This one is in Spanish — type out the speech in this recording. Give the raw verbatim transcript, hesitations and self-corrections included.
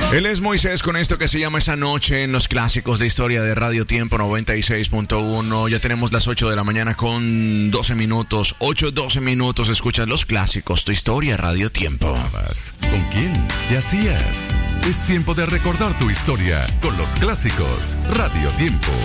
Él es Moisés con esto que se llama Esa Noche en los clásicos de historia de Radio Tiempo noventa y seis punto uno. Ya tenemos las ocho de la mañana con doce minutos. ocho, doce minutos. Escuchas los clásicos de historia Radio Tiempo. ¿Con quién? ¿Qué hacías? Es tiempo de recordar tu historia con los clásicos Radio Tiempo.